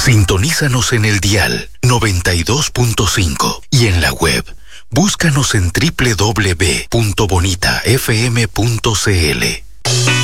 Sintonízanos en el dial 92.5 y en la web. Búscanos en www.bonitafm.cl.